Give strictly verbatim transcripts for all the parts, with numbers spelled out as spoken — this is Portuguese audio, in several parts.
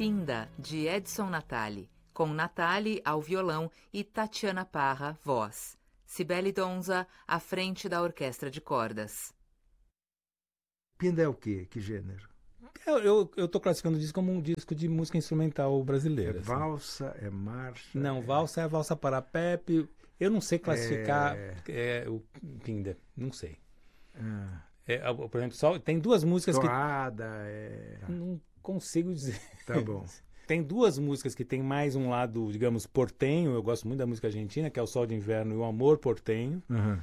Pinda, de Edson Natali, com Natali ao violão e Tatiana Parra, voz. Cibele Donza, à frente da orquestra de cordas. Pinda é o quê? Que gênero? Eu, eu, eu tô classificando isso como um disco de música instrumental brasileira. É assim. valsa, é marcha? Não, é... valsa é a valsa para Pepe. Eu não sei classificar é... É, o Pinda, não sei. Ah. É, por exemplo, só, tem duas músicas Toada, que... é... Não consigo dizer. Tá bom. Tem duas músicas que tem mais um lado, digamos, portenho. Eu gosto muito da música argentina, que é o Sol de Inverno e o Amor Portenho. Uhum.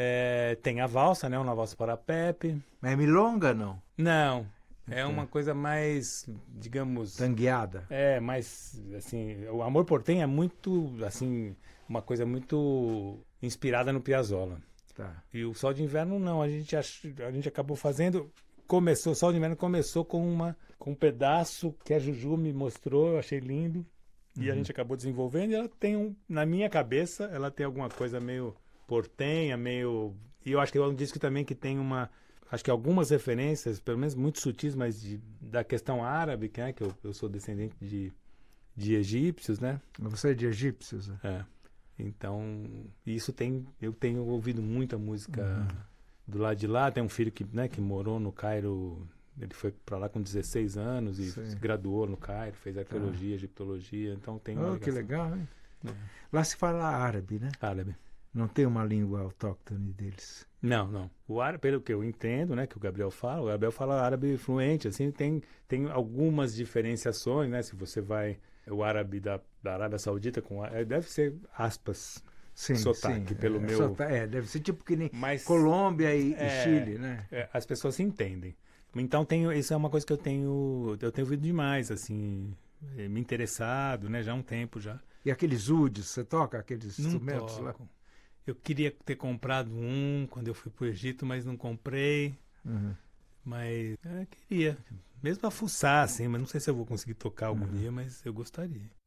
É, tem a valsa, né? Uma valsa para Pepe. Mas é milonga, não? Não. É uma coisa mais, digamos... Tangueada. É, mais, assim... O Amor Portenho é muito, assim... Uma coisa muito inspirada no Piazzolla. Tá. E o Sol de Inverno, não. A gente, ach... a gente acabou fazendo... Começou, o Sol de Inverno começou com, uma, com um pedaço que a Juju me mostrou, eu achei lindo. Uhum. E a gente acabou desenvolvendo. E ela tem, um, na minha cabeça, ela tem alguma coisa meio portenha, meio... E eu acho que é um disco também que tem uma... Acho que algumas referências, pelo menos muito sutis, mas de, da questão árabe, que, é, que eu, eu sou descendente de, de egípcios, né? Você é de egípcios? Né? É. Então, isso tem... Eu tenho ouvido muita música uhum. do lado de lá. Tem um filho que, né, que morou no Cairo. Ele foi para lá com dezesseis anos e Sim. se graduou no Cairo, fez arqueologia, ah. egiptologia. Então tem uma Oh, que legal, hein? É. Lá se fala árabe, né? Árabe. Não tem uma língua autóctone deles? Não, não. O árabe, pelo que eu entendo, né, que o Gabriel fala, o Gabriel fala árabe fluente, assim, tem, tem algumas diferenciações, né, se você vai, o árabe da, da Arábia Saudita, com deve ser aspas, sim, sotaque, sim, pelo é, meu... sota, é, deve ser tipo que nem Mas, Colômbia e, é, e Chile, né? É, as pessoas se entendem. Então, tenho, isso é uma coisa que eu tenho, eu tenho ouvido demais, assim, me interessado, né, já há um tempo já. E aqueles udes, você toca aqueles Não instrumentos toco. lá? Eu queria ter comprado um quando eu fui para o Egito, mas não comprei. Uhum. Mas é, queria. Mesmo a fuçar, assim, mas não sei se eu vou conseguir tocar algum uhum. dia, mas eu gostaria.